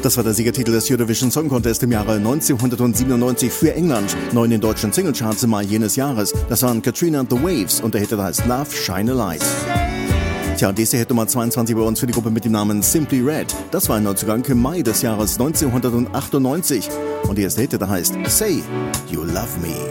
Das war der Siegertitel des Eurovision Song Contest im Jahre 1997 für England. 9 in den deutschen Singlecharts im Mai jenes Jahres. Das waren Katrina and the Waves und der Hit heißt Love Shine a Light. Tja, diese Hit Nummer 22 bei uns für die Gruppe mit dem Namen Simply Red. Das war ein Neuzugang im Mai des Jahres 1998. Und die erste Hit, der heißt Say You Love Me.